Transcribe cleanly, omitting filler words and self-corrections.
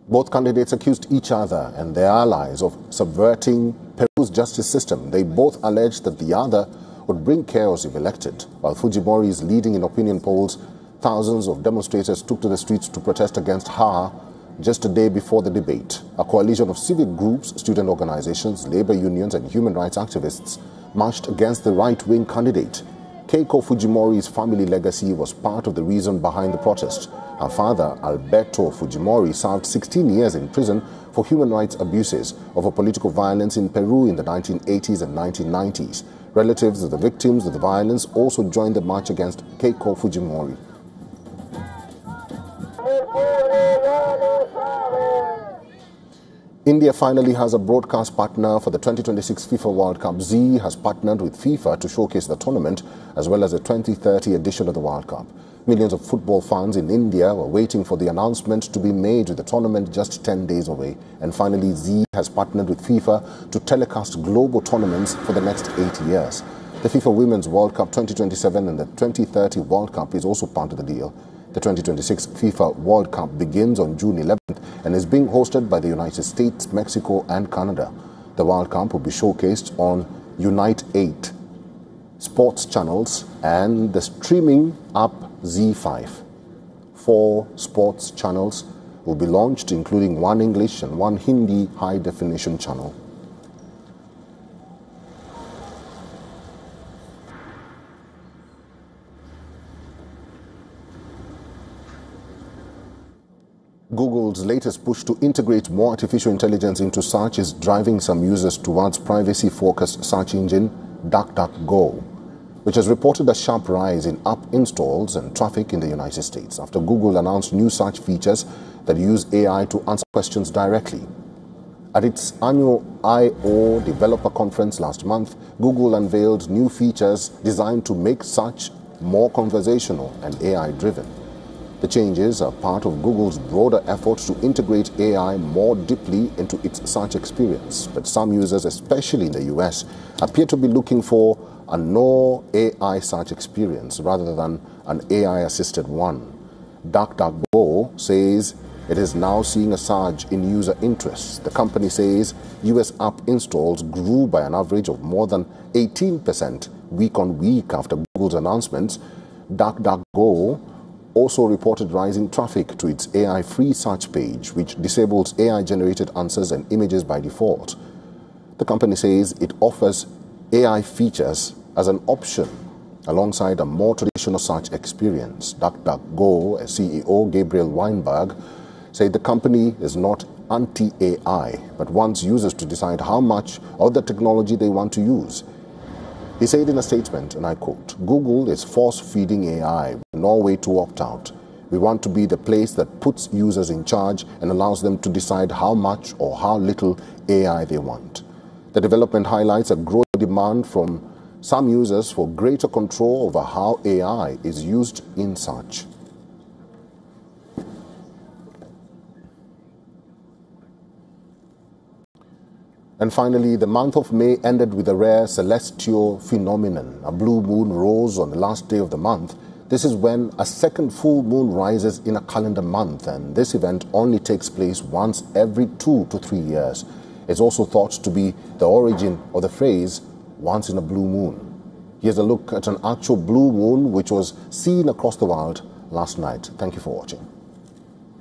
Both candidates accused each other and their allies of subverting Peru's justice system. They both alleged that the other would bring chaos if elected. While Fujimori is leading in opinion polls, thousands of demonstrators took to the streets to protest against her just a day before the debate. A coalition of civic groups, student organizations, labor unions and human rights activists marched against the right-wing candidate. Keiko Fujimori's family legacy was part of the reason behind the protest. Her father, Alberto Fujimori, served 16 years in prison for human rights abuses over political violence in Peru in the 1980s and 1990s. Relatives of the victims of the violence also joined the march against Keiko Fujimori. India finally has a broadcast partner for the 2026 FIFA World Cup. Zee has partnered with FIFA to showcase the tournament as well as the 2030 edition of the World Cup. Millions of football fans in India were waiting for the announcement to be made with the tournament just 10 days away. And finally, Zee has partnered with FIFA to telecast global tournaments for the next 8 years. The FIFA Women's World Cup 2027 and the 2030 World Cup is also part of the deal. The 2026 FIFA World Cup begins on June 11th and is being hosted by the United States, Mexico and Canada. The World Cup will be showcased on Unite 8 sports channels and the streaming app ZEE5. 4 sports channels will be launched, including 1 English and 1 Hindi high-definition channel. Google's latest push to integrate more artificial intelligence into search is driving some users towards privacy-focused search engine DuckDuckGo, which has reported a sharp rise in app installs and traffic in the United States after Google announced new search features that use AI to answer questions directly. At its annual I/O developer conference last month, Google unveiled new features designed to make search more conversational and AI-driven. The changes are part of Google's broader effort to integrate AI more deeply into its search experience. But some users, especially in the US, appear to be looking for a no AI search experience rather than an AI-assisted one. DuckDuckGo says it is now seeing a surge in user interest. The company says US app installs grew by an average of more than 18% week on week after Google's announcements. DuckDuckGo also reported rising traffic to its AI-free search page, which disables AI-generated answers and images by default. The company says it offers AI features as an option alongside a more traditional search experience. DuckDuckGo CEO Gabriel Weinberg said the company is not anti-AI, but wants users to decide how much of the technology they want to use. He said in a statement, and I quote, "Google is force-feeding AI with no way to opt out. We want to be the place that puts users in charge and allows them to decide how much or how little AI they want." The development highlights a growing demand from some users for greater control over how AI is used in search. And finally, the month of May ended with a rare celestial phenomenon. A blue moon rose on the last day of the month. This is when a second full moon rises in a calendar month, and this event only takes place once every 2 to 3 years. It's also thought to be the origin of the phrase, once in a blue moon. Here's a look at an actual blue moon which was seen across the world last night. Thank you for watching.